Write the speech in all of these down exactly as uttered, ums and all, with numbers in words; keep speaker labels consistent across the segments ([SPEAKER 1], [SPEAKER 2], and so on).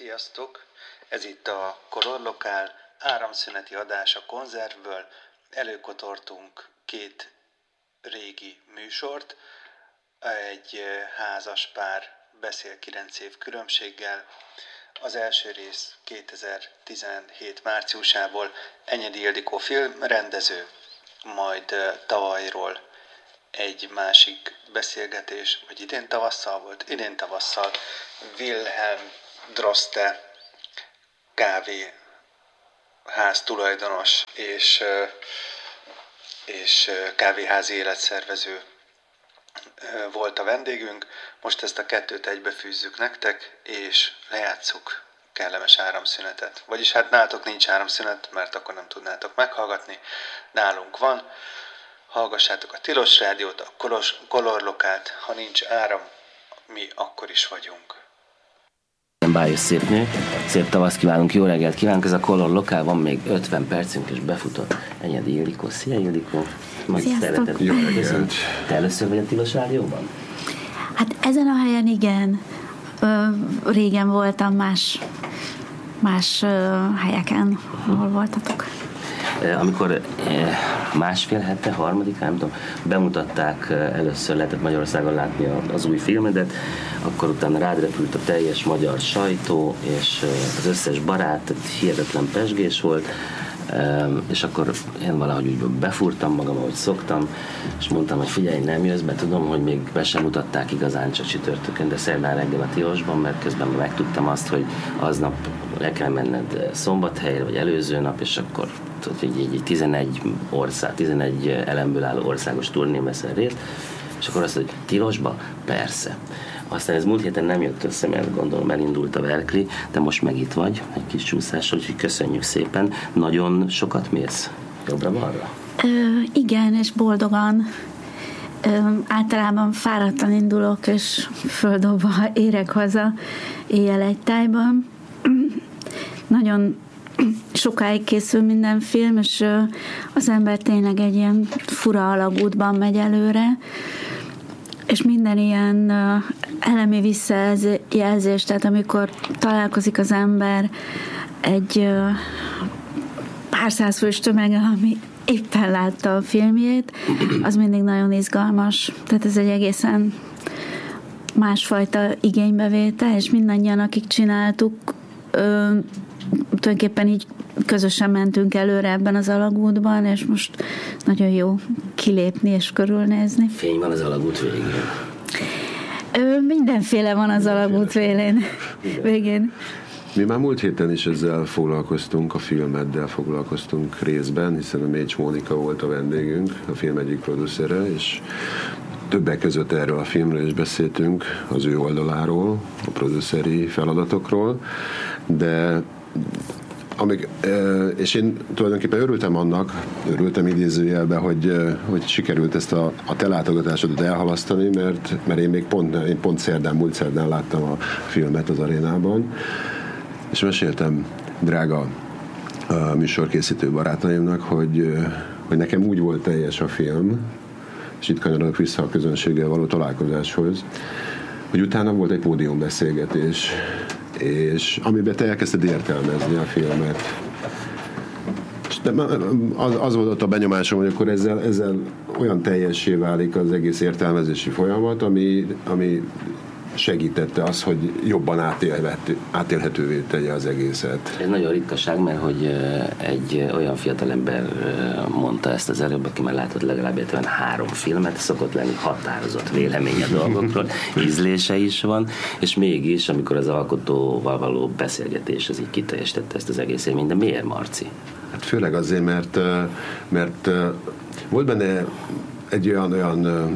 [SPEAKER 1] Sziasztok! Ez itt a Color Lokál áramszüneti adás a konzervből. Előkotortunk két régi műsort. Egy házas pár beszél kilenc év különbséggel. Az első rész kétezer-tizenhét márciusából Enyedi Ildikó filmrendező, majd tavalyról egy másik beszélgetés, vagy idén tavasszal volt, idén tavasszal Wilhelm Droste kávéház tulajdonos és, és kávéházi életszervező volt a vendégünk. Most ezt a kettőt egybefűzzük nektek, és lejátsszuk kellemes áramszünetet. Vagyis hát nálatok nincs áramszünet, mert akkor nem tudnátok meghallgatni. Nálunk van. Hallgassátok a Tilos Rádiót, a Color Lokált. Ha nincs áram, mi akkor is vagyunk.
[SPEAKER 2] Bájos szép nő, szép tavasz kívánunk, jó reggelt kívánunk, ez a Color Lokál, van még ötven percünk, és befutott Enyedi Ildikó. Szia Ildikó!
[SPEAKER 3] Sziasztok!
[SPEAKER 2] Jó reggelt! Te először vagy a Tilos Rádióban?
[SPEAKER 3] Hát ezen a helyen igen, Ö, régen voltam más, más ö, helyeken, ahol voltatok.
[SPEAKER 2] Amikor másfél hete, harmadik, nem tudom, bemutatták, először lehetett Magyarországon látni az új filmedet, akkor utána rád repült a teljes magyar sajtó, és az összes barát, hihetetlen pezsgés volt, és akkor én valahogy úgy befúrtam magam, ahogy szoktam, és mondtam, hogy figyelj, nem jössz be, tudom, hogy még be sem mutatták igazán csak csütörtökön, de szerdán reggel a Tilosban, mert közben megtudtam azt, hogy aznap le kell menned Szombathelyre, vagy előző nap, és akkor tudod, így, így tizenegy ország, tizenegy elemből álló országos turnén veszel részt, és akkor azt, hogy Tilosba? Persze. Aztán ez múlt héten nem jött össze, mert gondolom elindult a Verkli, de most meg itt vagy, egy kis csúszással, úgyhogy köszönjük szépen. Nagyon sokat mész? Jobbra-balra?
[SPEAKER 3] Ö, igen, és boldogan. Ö, általában fáradtan indulok, és földobva érek haza éjjel egy tájban. Nagyon sokáig készül minden film, és ö, az ember tényleg egy ilyen fura alagútban megy előre, és minden ilyen uh, elemi visszajelzés, tehát amikor találkozik az ember egy uh, pár százfős tömeggel, ami éppen látta a filmjét, az mindig nagyon izgalmas. Tehát ez egy egészen másfajta igénybevétel, és mindannyian, akik csináltuk, uh, tulajdonképpen így közösen mentünk előre ebben az alagútban, és most nagyon jó kilépni és körülnézni.
[SPEAKER 2] Fény van az alagút végén.
[SPEAKER 3] Ö, mindenféle van az alagút végén. végén.
[SPEAKER 4] Mi már múlt héten is ezzel foglalkoztunk, a filmeddel foglalkoztunk részben, hiszen a Mécs Mónika volt a vendégünk, a film egyik producere, és többek között erről a filmről is beszéltünk, az ő oldaláról, a produceri feladatokról, de Amíg, és én tulajdonképpen örültem annak, örültem idézőjelben, hogy, hogy sikerült ezt a, a te látogatásodat elhalasztani, mert, mert én még pont, én pont szerdán, múlt szerdán láttam a filmet az arénában, és meséltem drága a műsorkészítő barátaimnak, hogy, hogy nekem úgy volt teljes a film, és itt kanyarodok vissza a közönséggel való találkozáshoz, hogy utána volt egy pódiumbeszélgetés, és amiben te elkezdted értelmezni a filmet. De az, az volt ott a benyomásom, hogy akkor ezzel, ezzel olyan teljessé válik az egész értelmezési folyamat, ami, ami segítette az, hogy jobban átélhető, átélhetővé tegye az egészet.
[SPEAKER 2] Ez nagyon ritkaság, mert hogy egy olyan fiatalember mondta ezt az előbb, aki már látott legalább olyan három filmet, szokott lenni határozott véleménye dolgokról, ízlése is van, és mégis, amikor az alkotóval való beszélgetés az így kiteljesítette ezt az egész élményt, de miért, Marci?
[SPEAKER 4] Hát főleg azért, mert, mert volt benne egy olyan, olyan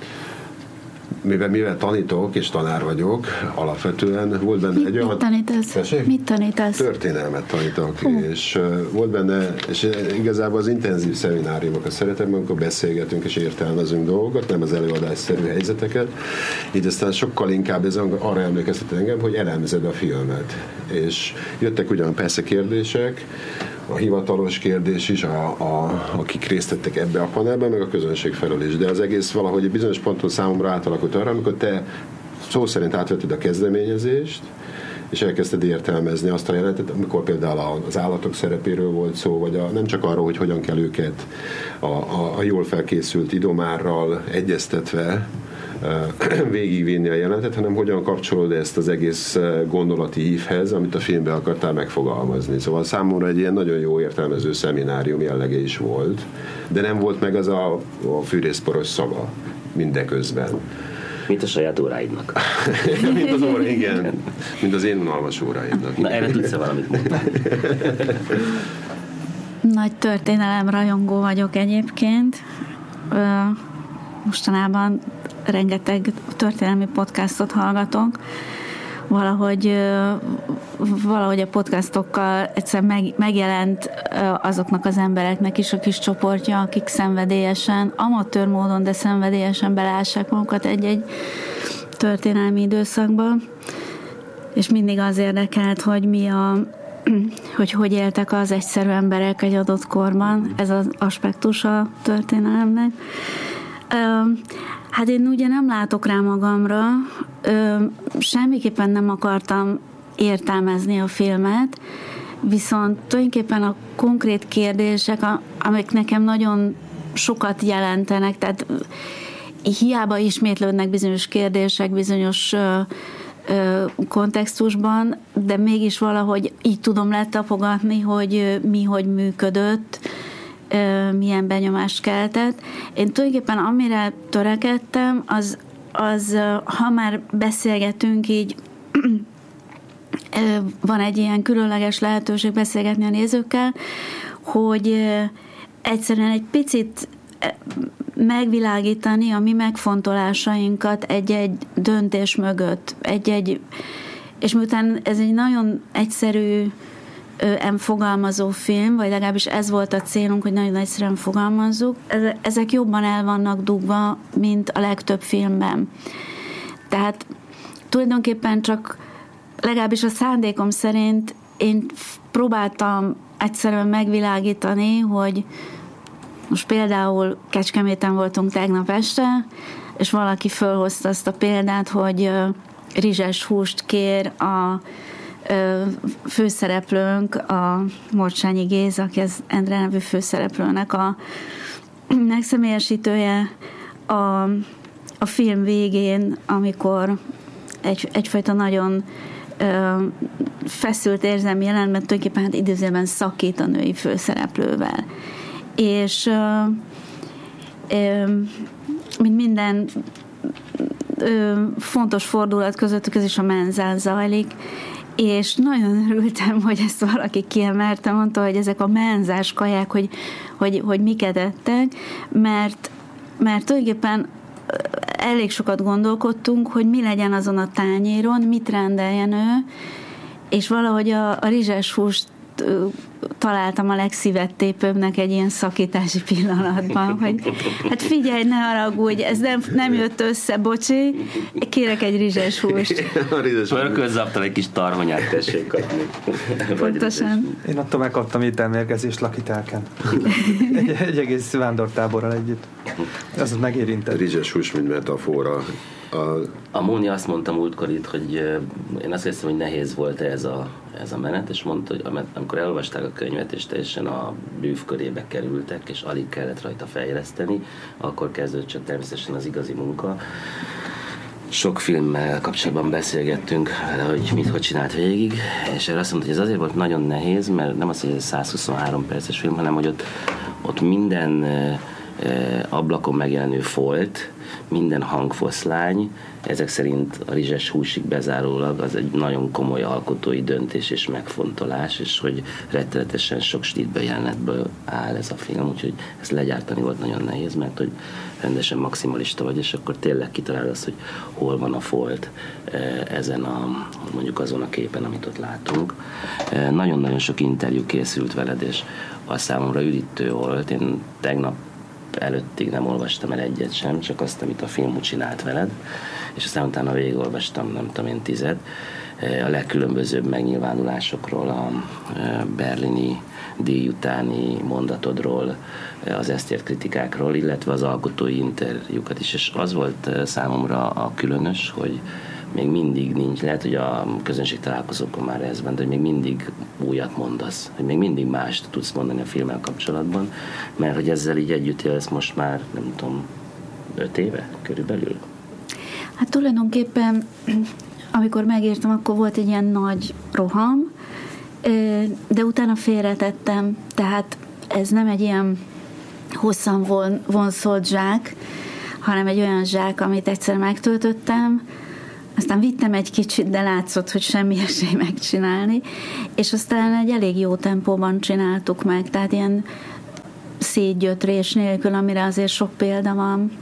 [SPEAKER 4] mivel, mivel tanítok és tanár vagyok, alapvetően volt benne
[SPEAKER 3] mit,
[SPEAKER 4] egy olyan...
[SPEAKER 3] Mit tanítasz?
[SPEAKER 4] Tessék?
[SPEAKER 3] Mit tanítasz?
[SPEAKER 4] Történelmet tanítok, Hú. és uh, volt benne, és igazából az intenzív szemináriumokat szeretem, amikor beszélgetünk és értelmezünk dolgokat, nem az előadásszerű helyzeteket, így aztán sokkal inkább ez arra emlékeztet engem, hogy elemzed a filmet. És jöttek ugyan persze kérdések, a hivatalos kérdés is, a, a, akik részt vettek ebbe a panelben, meg a közönség felől is. De az egész valahogy egy bizonyos ponton számomra átalakult arra, amikor te szó szerint átvetted a kezdeményezést, és elkezdted értelmezni azt a jelenetet, amikor például az állatok szerepéről volt szó, vagy a, nem csak arról, hogy hogyan kell őket a, a, a jól felkészült idomárral egyeztetve végigvinni a jelenetet, hanem hogyan kapcsolod ezt az egész gondolati hívhez, amit a filmben akartál megfogalmazni. Szóval számomra egy ilyen nagyon jó értelmező szeminárium jellege is volt, de nem volt meg az a, a fűrészporos szaga mindeközben.
[SPEAKER 2] Mint a saját óráidnak.
[SPEAKER 4] Mint az óra, igen. Mint az én unalmas óráidnak.
[SPEAKER 2] Na, erre tudsz-e valamit mondani?
[SPEAKER 3] Nagy történelem rajongó vagyok egyébként. Mostanában rengeteg történelmi podcastot hallgatok. Valahogy, valahogy a podcastokkal egyszer meg, megjelent azoknak az embereknek is a kis csoportja, akik szenvedélyesen, amatőr módon, de szenvedélyesen beleássák magukat egy-egy történelmi időszakba. És mindig az érdekelt, hogy mi a hogy hogy éltek az egyszerű emberek egy adott korban. Ez az aspektus a történelemnek. Hát én ugye nem látok rá magamra, semmiképpen nem akartam értelmezni a filmet, viszont tulajdonképpen a konkrét kérdések, amik nekem nagyon sokat jelentenek, tehát hiába ismétlődnek bizonyos kérdések, bizonyos kontextusban, de mégis valahogy így tudom letapogatni, hogy mi hogy működött, milyen benyomást keltett. Én tulajdonképpen amire törekedtem, az, az ha már beszélgetünk így, van egy ilyen különleges lehetőség beszélgetni a nézőkkel, hogy egyszerűen egy picit megvilágítani a mi megfontolásainkat egy-egy döntés mögött. Egy-egy, és miután ez egy nagyon egyszerű fogalmazó film, vagy legalábbis ez volt a célunk, hogy nagyon egyszerűen fogalmazzuk, ezek jobban el vannak dugva, mint a legtöbb filmben. Tehát tulajdonképpen csak legalábbis a szándékom szerint én próbáltam egyszerűen megvilágítani, hogy most például Kecskeméten voltunk tegnap este, és valaki fölhozta azt a példát, hogy rizses húst kér a főszereplőnk, a Morcsányi Géza, aki az Endre nevű főszereplőnek a megszemélyesítője a, a film végén, amikor egy, egyfajta nagyon ö, feszült érzelmi jelenetben tulajdonképpen hát időzőben szakít a női főszereplővel. És ö, ö, mint minden ö, fontos fordulat közöttük, ez is a menzán zajlik, és nagyon örültem, hogy ezt valaki kiemelte, mondta, hogy ezek a menzás kaják, hogy, hogy, hogy miket ettek, mert, mert tulajdonképpen elég sokat gondolkodtunk, hogy mi legyen azon a tányéron, mit rendeljen ő, és valahogy a, a rizses húst találtam a legszívettépőbbnek egy ilyen szakítási pillanatban, hogy hát figyelj, ne haragudj, ez nem, nem jött össze, bocsi, kérek egy rizses húst.
[SPEAKER 2] Fölközzaptam egy kis tarhonyát, tessék kapni.
[SPEAKER 3] Pontosan.
[SPEAKER 5] Én attól megkaptam ételmérgezést Lakitelken. Egy, egy egész vándortáborral együtt. Az megérintett.
[SPEAKER 4] Rizses hús, mint metafora.
[SPEAKER 2] A, a Móni azt mondta múltkor itt, hogy én azt hiszem, hogy nehéz volt ez a, ez a menet, és mondta, hogy amikor elolvasták a könyvet, és teljesen a bűv körébe kerültek, és alig kellett rajta fejleszteni, akkor kezdődött csak természetesen az igazi munka. Sok filmmel kapcsolatban beszélgettünk, hogy mit, hogy csinált végig, és erre azt mondta, hogy ez azért volt nagyon nehéz, mert nem az, hogy ez száz huszonhárom perces film, hanem hogy ott, ott minden ablakon megjelenő folt, minden hangfoszlány, ezek szerint a rizses húsig bezárólag az egy nagyon komoly alkotói döntés és megfontolás, és hogy rettenetesen sok stílből, jelenetből áll ez a film, úgyhogy ezt legyártani volt nagyon nehéz, mert hogy rendesen maximalista vagy, és akkor tényleg kitalálod azt, hogy hol van a folt ezen a, mondjuk azon a képen, amit ott látunk. Nagyon-nagyon sok interjú készült veled, és az számomra üdítő volt. Én tegnap előttig nem olvastam el egyet sem, csak azt, amit a film úgy csinált veled, és aztán utána végigolvastam, nem tudom én, tized, a legkülönbözőbb megnyilvánulásokról, a berlini díj utáni mondatodról, az ezt ért kritikákról, illetve az alkotói interjúkat is, és az volt számomra a különös, hogy, még mindig nincs, lehet, hogy a közönség találkozókon már ez van, de hogy még mindig újat mondasz, hogy még mindig mást tudsz mondani a filmmel kapcsolatban, mert hogy ezzel így együtt élsz most már, nem tudom, öt éve körülbelül?
[SPEAKER 3] Hát tulajdonképpen, amikor megírtam, akkor volt egy ilyen nagy roham, de utána félretettem, tehát ez nem egy ilyen hosszan von, vonszolt zsák, hanem egy olyan zsák, amit egyszer megtöltöttem, aztán vittem egy kicsit, de látszott, hogy semmi esély megcsinálni, és aztán egy elég jó tempóban csináltuk meg, tehát ilyen szétgyötrés nélkül, amire azért sok példa van.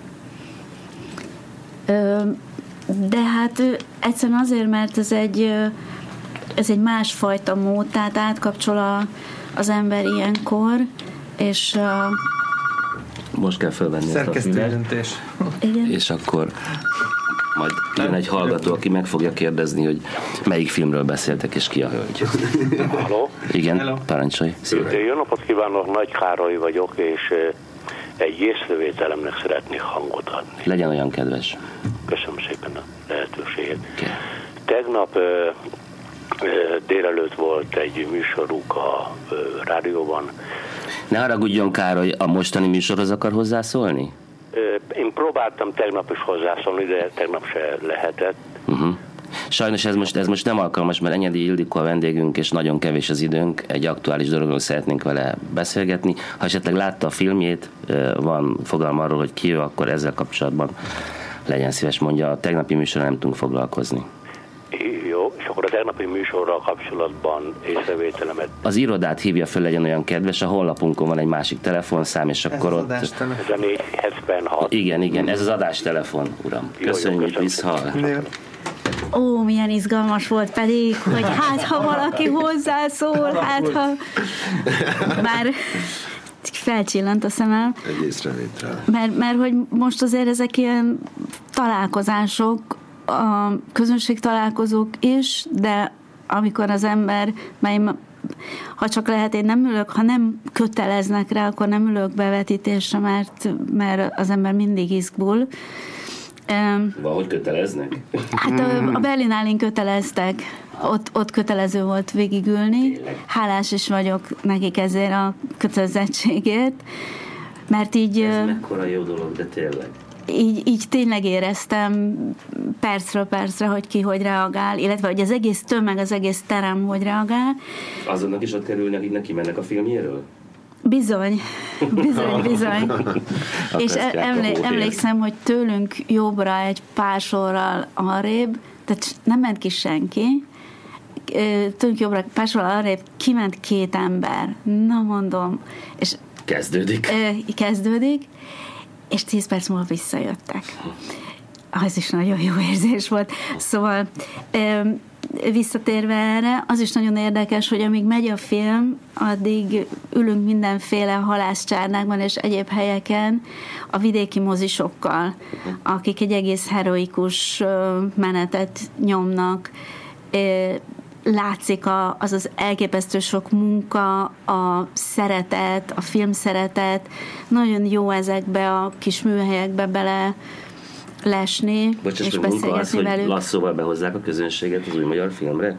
[SPEAKER 3] De hát egyszerűen azért, mert ez egy, ez egy másfajta mód, tehát átkapcsol a, az ember ilyenkor, és
[SPEAKER 2] most kell fölvenni ezt a fület, és akkor majd jön egy hallgató, aki meg fogja kérdezni, hogy melyik filmről beszéltek, és ki a hölgy.
[SPEAKER 6] Halló?
[SPEAKER 2] Igen, Hello. Parancsolj.
[SPEAKER 6] Jó napot kívánok, Nagy Károly vagyok, és egy észrevételemnek szeretnék hangot adni.
[SPEAKER 2] Legyen olyan kedves.
[SPEAKER 6] Köszönöm szépen a lehetőséget. Okay. Tegnap ö, ö, délelőtt volt egy műsoruk a ö, rádióban.
[SPEAKER 2] Ne haragudjon, Károly, a mostani műsorhoz akar hozzászólni?
[SPEAKER 6] Én próbáltam tegnap is hozzászólni, de tegnap se lehetett.
[SPEAKER 2] Uh-huh. Sajnos ez most, ez most nem alkalmas, mert Enyedi Ildikó a vendégünk, és nagyon kevés az időnk, egy aktuális dologról szeretnénk vele beszélgetni. Ha esetleg látta a filmjét, van fogalma arról, hogy ki ő, akkor ezzel kapcsolatban legyen szíves, mondja, a tegnapi műsorra nem tudunk foglalkozni.
[SPEAKER 6] Jó, és akkor a tegnapi műsorral kapcsolatban észrevételemet.
[SPEAKER 2] Az irodát hívja föl, legyen olyan kedves, a honlapunkon van egy másik telefonszám, és akkor ott...
[SPEAKER 6] Ez a négy hetvenhat.
[SPEAKER 2] Igen, igen, ez az adástelefon, uram. Köszönjük, visszhall.
[SPEAKER 3] Ó, milyen izgalmas volt pedig, hogy hát ha valaki hozzászól, hát ha... Bár felcsillant a szemem.
[SPEAKER 4] Egy észrevétel.
[SPEAKER 3] Mert, mert hogy most azért ezek ilyen találkozások, a közönség találkozók is, de amikor az ember, mely, ha csak lehet, én nem ülök, ha nem köteleznek rá, akkor nem ülök bevetítésre, mert, mert az ember mindig izgul.
[SPEAKER 2] Valahogy köteleznek?
[SPEAKER 3] Hát a, a Berlinálén köteleztek. Ott, ott kötelező volt végigülni. Hálás is vagyok nekik ezért a kötelezettségért. Mert így...
[SPEAKER 2] Ez mekkora jó dolog, de tényleg.
[SPEAKER 3] Így, így tényleg éreztem percről percre, hogy ki hogy reagál, illetve hogy az egész tömeg, az egész terem hogy reagál.
[SPEAKER 2] Azonnak is ott kerülni, akik neki mennek a filmjéről?
[SPEAKER 3] Bizony, bizony, bizony. És emlé- emlékszem, hogy tőlünk jobbra egy pár sorral arrébb, tehát nem ment ki senki, tőlünk jobbra pár sorral arrébb kiment két ember. Na mondom. És
[SPEAKER 2] kezdődik.
[SPEAKER 3] Kezdődik. És tíz perc múlva visszajöttek. Az is nagyon jó érzés volt. Szóval visszatérve erre, az is nagyon érdekes, hogy amíg megy a film, addig ülünk mindenféle halászcsárnákban és egyéb helyeken a vidéki mozisokkal, akik egy egész heroikus menetet nyomnak. Látszik a, az az elképesztő sok munka, a szeretet, a filmszeretet. Nagyon jó ezekbe a kis műhelyekbe bele lesni,
[SPEAKER 2] Bocsás,
[SPEAKER 3] és
[SPEAKER 2] beszélgetni
[SPEAKER 3] munka az,
[SPEAKER 2] velük.
[SPEAKER 3] Hogy
[SPEAKER 2] lasszóval behozzák a közönséget az új magyar filmre?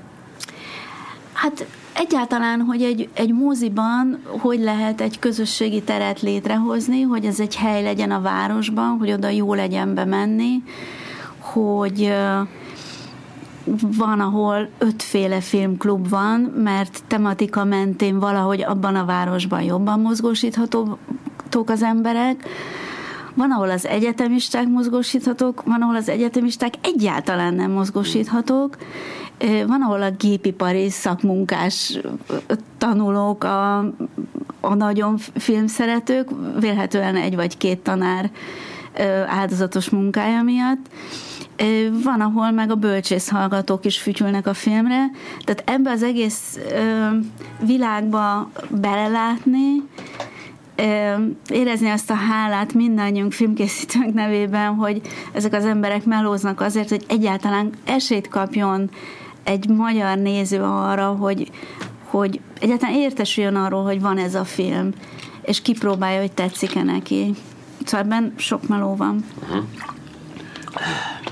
[SPEAKER 3] Hát egyáltalán, hogy egy, egy moziban hogy lehet egy közösségi teret létrehozni, hogy ez egy hely legyen a városban, hogy oda jó legyen bemenni, hogy van, ahol ötféle filmklub van, mert tematika mentén valahogy abban a városban jobban mozgósíthatók az emberek. Van, ahol az egyetemisták mozgósíthatók, van, ahol az egyetemisták egyáltalán nem mozgósíthatók, van, ahol a gépipari szakmunkás tanulók, a, a nagyon filmszeretők, vélhetően egy vagy két tanár áldozatos munkája miatt. Van, ahol meg a bölcsész hallgatók is fütyülnek a filmre. Tehát ebbe az egész világba belelátni, érezni azt a hálát mindannyiunk filmkészítőnk nevében, hogy ezek az emberek melóznak azért, hogy egyáltalán esélyt kapjon egy magyar néző arra, hogy, hogy egyáltalán értesüljön arról, hogy van ez a film, és kipróbálja, hogy tetszik-e neki. Szóval ebben sok meló van.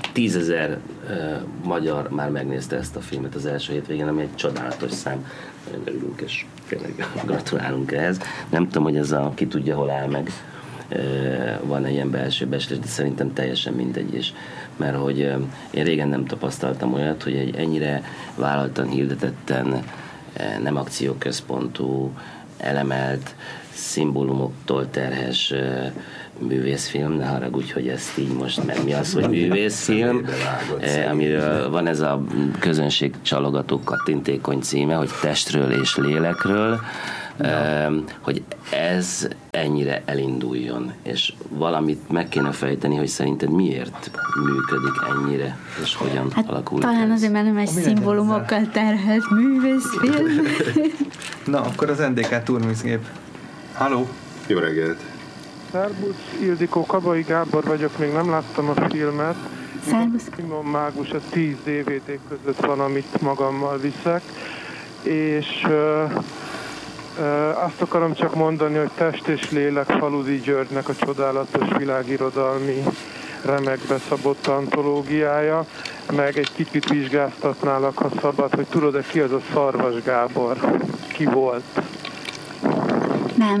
[SPEAKER 2] tízezer uh, magyar már megnézte ezt a filmet az első hétvégén, ami egy csodálatos szám. Nagyon örülünk, és tényleg gratulálunk ehhez. Nem tudom, hogy ez a ki tudja, hol áll meg. Uh, van-e ilyen belső becslés, de szerintem teljesen mindegy is. Mert hogy uh, én régen nem tapasztaltam olyat, hogy egy ennyire vállaltan, hirdetetten, uh, nem akcióközpontú, elemelt, szimbólumoktól terhes uh, művészfilm, ne haragudj, hogy ezt így most, mert mi az, hogy művészfilm, uh, amiről van ez a közönség csalogató kattintékony címe, hogy testről és lélekről, uh, hogy ez ennyire elinduljon, és valamit meg kéne fejteni, hogy szerinted miért működik ennyire, és hogyan
[SPEAKER 3] hát
[SPEAKER 2] alakul.
[SPEAKER 3] Talán azért, mert nem egy szimbólumokkal terhelt művészfilm.
[SPEAKER 5] Na, akkor az en dé ká turmixgép. Halló!
[SPEAKER 4] Jó reggelt!
[SPEAKER 7] Szerbusz, Ildikó, Kabai Gábor vagyok, még nem láttam a filmet.
[SPEAKER 3] Szerbusz!
[SPEAKER 7] Simon Mágus a tíz dé vé dé között van, amit magammal viszek, és uh, uh, azt akarom csak mondani, hogy Test és Lélek Faludi Györgynek a csodálatos világirodalmi remekbe szabott antológiája, meg egy kicsit vizsgáztatnálak, ha szabad, hogy tudod-e ki az a Szarvas Gábor? Ki volt?
[SPEAKER 3] Nem.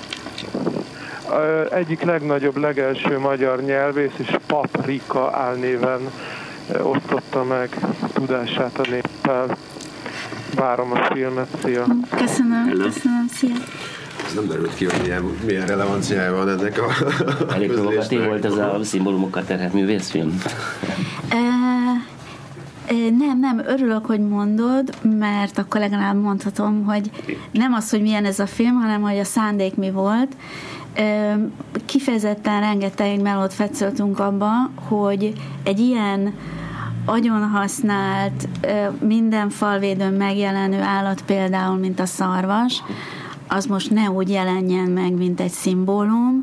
[SPEAKER 7] Egyik legnagyobb, legelső magyar nyelvész, és Paprika álnéven osztotta meg tudását a néppel. Várom a filmet, szia!
[SPEAKER 3] Köszönöm, köszönöm, szia!
[SPEAKER 4] Ez nem derült ki, hogy milyen, milyen relevanciája van ennek a
[SPEAKER 2] elég provokatív volt ez a szimbólumokkal terhelt művészfilm?
[SPEAKER 3] Nem, nem, örülök, hogy mondod, mert akkor legalább mondhatom, hogy nem az, hogy milyen ez a film, hanem hogy a szándék mi volt. Kifejezetten rengeteg melót fetszöltünk abba, hogy egy ilyen agyonhasznált, minden falvédőn megjelenő állat például, mint a szarvas, az most ne úgy jelenjen meg, mint egy szimbólum.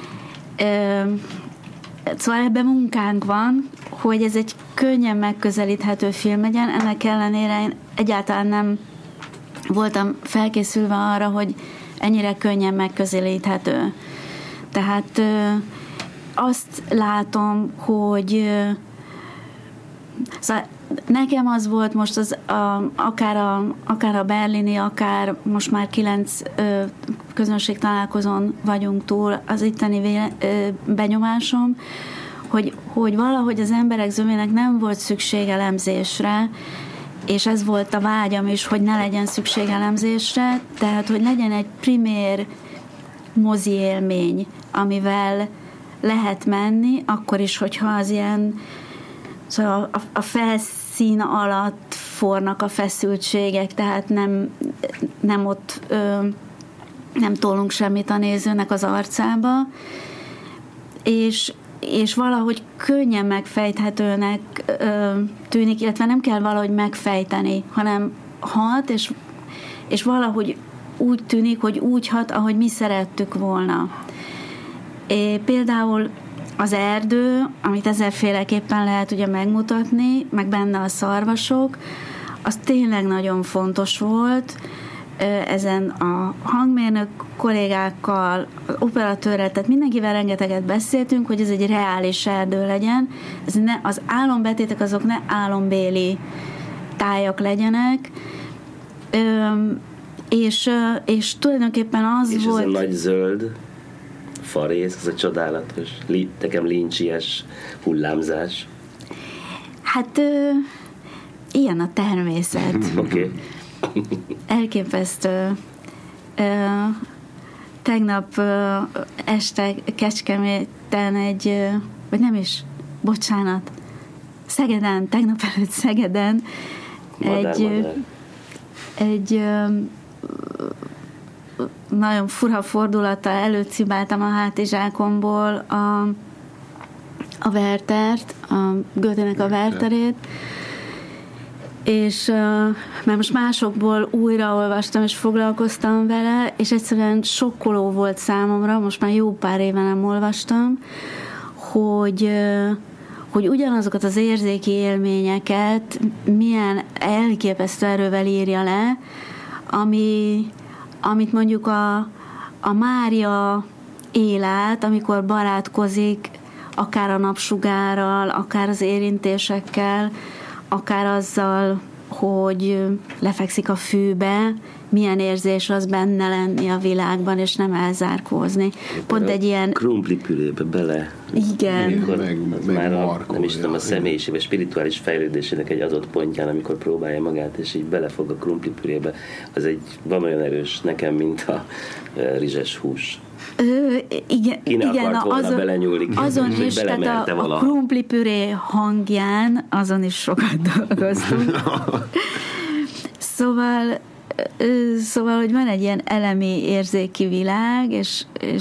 [SPEAKER 3] Szóval ebben munkánk van, hogy ez egy könnyen megközelíthető film legyen, ennek ellenére én egyáltalán nem voltam felkészülve arra, hogy ennyire könnyen megközelíthető. Tehát ö, azt látom, hogy ö, szóval nekem az volt most az, a, akár, a, akár a berlini, akár most már kilenc ö, közönség találkozón vagyunk túl, az itteni véle, ö, benyomásom, hogy, hogy valahogy az emberek zömének nem volt szükség elemzésre, és ez volt a vágyam is, hogy ne legyen szükség elemzésre, tehát, hogy legyen egy primér mozi élmény, amivel lehet menni, akkor is, hogyha az ilyen, szóval a, a felszín alatt fornak a feszültségek, tehát nem, nem ott ö, nem tolunk semmit a nézőnek az arcába, és és valahogy könnyen megfejthetőnek ö, tűnik, illetve nem kell valahogy megfejteni, hanem hat, és, és valahogy úgy tűnik, hogy úgy hat, ahogy mi szerettük volna. É, például az erdő, amit ezerféleképpen lehet ugye megmutatni, meg benne a szarvasok, az tényleg nagyon fontos volt. Ezen a hangmérnök kollégákkal, az operatőrrel, tehát mindenkivel rengeteget beszéltünk, hogy ez egy reális erdő legyen, ez ne, az álombetétek azok ne álombéli tájak legyenek, Ö, és, és tulajdonképpen az
[SPEAKER 2] és
[SPEAKER 3] volt...
[SPEAKER 2] És ez a nagy zöld farész, ez a csodálatos, nekem lincsies hullámzás.
[SPEAKER 3] Hát ö, ilyen a természet.
[SPEAKER 2] Oké. Okay.
[SPEAKER 3] Elképesztő. Tegnap este Kecskeméten egy, vagy nem is, bocsánat, Szegeden, tegnap előtt Szegeden
[SPEAKER 2] Madár,
[SPEAKER 3] egy,
[SPEAKER 2] madár.
[SPEAKER 3] egy nagyon fura fordulattal előcibáltam a hátizsákomból a, a Werthert, a Goethének a Wertherét, és mert most másokból újraolvastam és foglalkoztam vele, és egyszerűen sokkoló volt számomra, most már jó pár éve nem olvastam, hogy, hogy ugyanazokat az érzéki élményeket milyen elképesztő erővel írja le, ami, amit mondjuk a, a Mária él át, amikor barátkozik akár a napsugárral, akár az érintésekkel, akár azzal, hogy lefekszik a fűbe, milyen érzés az benne lenni a világban, és nem elzárkózni. Pont egy ilyen...
[SPEAKER 2] krumplipürébe bele.
[SPEAKER 3] Igen.
[SPEAKER 2] Amikor
[SPEAKER 4] meg, meg
[SPEAKER 2] már a,
[SPEAKER 4] markolja.
[SPEAKER 2] nem is tudom, a személyiség, a spirituális fejlődésének egy adott pontján, amikor próbálja magát, és így belefog a krumplipürébe, az egy, van olyan erős nekem, mint a e, rizses hús.
[SPEAKER 3] Ö, igen,
[SPEAKER 2] Ki ne
[SPEAKER 3] igen
[SPEAKER 2] akart volna
[SPEAKER 3] azon,
[SPEAKER 2] belenyúlik,
[SPEAKER 3] azon is, tehát a, a krumplipüré hangján, azon is sokat dolgoztunk. Szóval Szóval, hogy van egy ilyen elemi érzéki világ, és, és